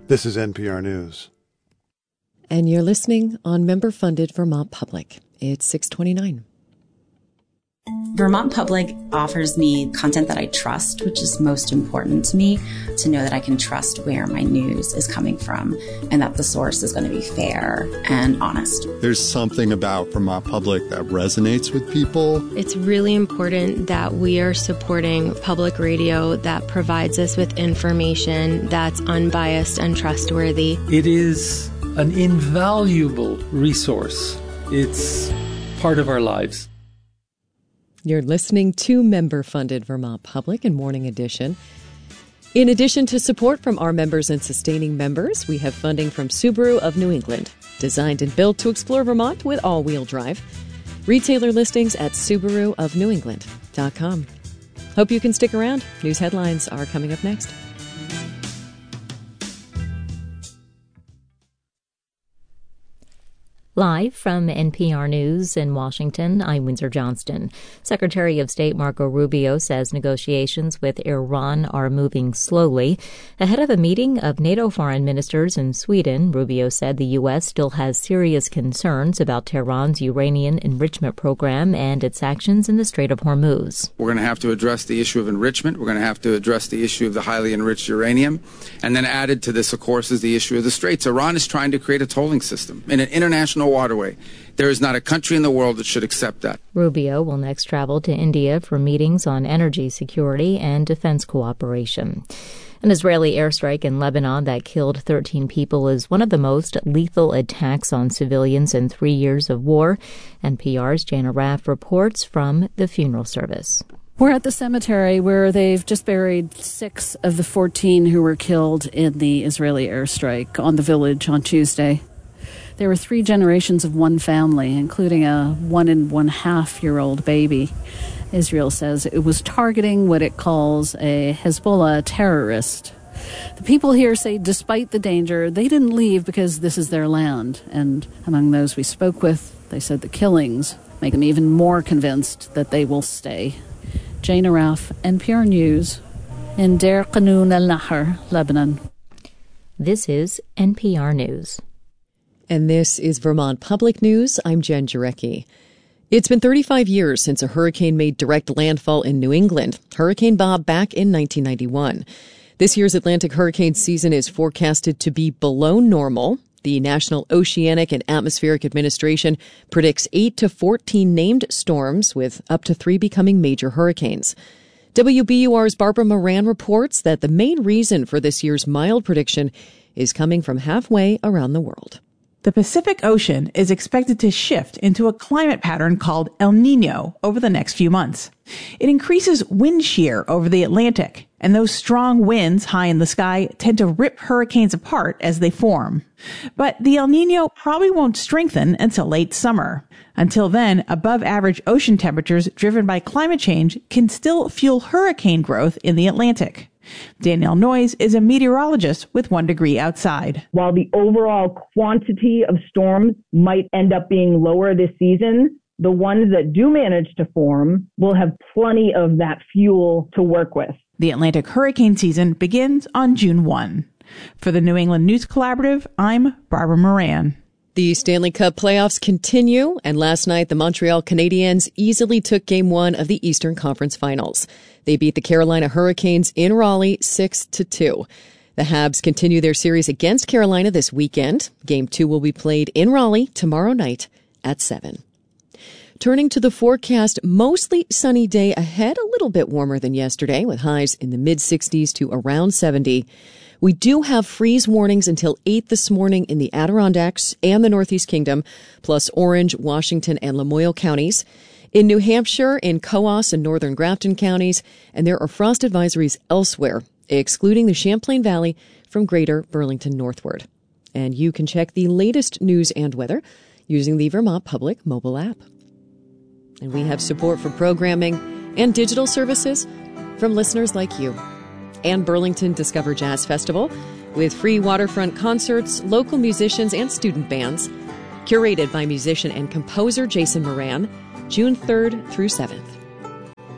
This is NPR News. And you're listening on member-funded Vermont Public. It's 6:29. Vermont Public offers me content that I trust, which is most important to me, to know that I can trust where my news is coming from and that the source is going to be fair and honest. There's something about Vermont Public that resonates with people. It's really important that we are supporting public radio that provides us with information that's unbiased and trustworthy. It is an invaluable resource. It's part of our lives. You're listening to member-funded Vermont Public and Morning Edition. In addition to support from our members and sustaining members, we have funding from Subaru of New England, designed and built to explore Vermont with all-wheel drive. Retailer listings at SubaruofNewEngland.com. Hope you can stick around. News headlines are coming up next. Live from NPR News in Washington, I'm Windsor Johnston. Secretary of State Marco Rubio says negotiations with Iran are moving slowly. Ahead of a meeting of NATO foreign ministers in Sweden, Rubio said the U.S. still has serious concerns about Tehran's uranium enrichment program and its actions in the Strait of Hormuz. We're going to have to address the issue of enrichment. We're going to have to address the issue of the highly enriched uranium. And then added to this, of course, is the issue of the Straits. Iran is trying to create a tolling system in an international waterway. There is not a country in the world that should accept that. Rubio will next travel to India for meetings on energy security and defense cooperation. An Israeli airstrike in Lebanon that killed 13 people is one of the most lethal attacks on civilians in 3 years of war. NPR's Jana Raff reports from the funeral service. We're at the cemetery where they've just buried 6 of the 14 who were killed in the Israeli airstrike on the village on Tuesday. There were 3 generations of one family, including a 1.5-year-old baby. Israel says it was targeting what it calls a Hezbollah terrorist. The people here say despite the danger, they didn't leave because this is their land. And among those we spoke with, they said the killings make them even more convinced that they will stay. Jana Raff, NPR News, in Deir Qanoun al-Nahar, Lebanon. This is NPR News. And this is Vermont Public News. I'm Jen Jarecki. It's been 35 years since a hurricane made direct landfall in New England, Hurricane Bob, back in 1991. This year's Atlantic hurricane season is forecasted to be below normal. The National Oceanic and Atmospheric Administration predicts 8 to 14 named storms, with up to 3 becoming major hurricanes. WBUR's Barbara Moran reports that the main reason for this year's mild prediction is coming from halfway around the world. The Pacific Ocean is expected to shift into a climate pattern called El Niño over the next few months. It increases wind shear over the Atlantic, and those strong winds high in the sky tend to rip hurricanes apart as they form. But the El Niño probably won't strengthen until late summer. Until then, above-average ocean temperatures driven by climate change can still fuel hurricane growth in the Atlantic. Danielle Noyes is a meteorologist with 1 Degree Outside. While the overall quantity of storms might end up being lower this season, the ones that do manage to form will have plenty of that fuel to work with. The Atlantic hurricane season begins on June 1. For the New England News Collaborative, I'm Barbara Moran. The Stanley Cup playoffs continue, and last night the Montreal Canadiens easily took Game 1 of the Eastern Conference Finals. They beat the Carolina Hurricanes in Raleigh 6-2. The Habs continue their series against Carolina this weekend. Game 2 will be played in Raleigh tomorrow night at 7. Turning to the forecast, mostly sunny day ahead, a little bit warmer than yesterday, with highs in the mid-60s to around 70. We do have freeze warnings until 8 this morning in the Adirondacks and the Northeast Kingdom, plus Orange, Washington, and Lamoille counties. In New Hampshire, in Coos and northern Grafton counties, and there are frost advisories elsewhere, excluding the Champlain Valley from greater Burlington northward. And you can check the latest news and weather using the Vermont Public mobile app. And we have support for programming and digital services from listeners like you. And Burlington Discover Jazz Festival, with free waterfront concerts, local musicians, and student bands, curated by musician and composer Jason Moran, June 3rd through 7th.